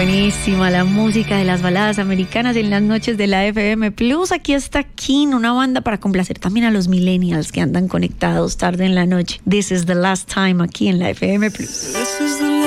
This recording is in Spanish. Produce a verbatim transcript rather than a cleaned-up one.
Buenísima la música de las baladas americanas en las noches de la F M Plus. Aquí está King, una banda para complacer también a los millennials que andan conectados tarde en la noche. This is the last time aquí en la F M Plus.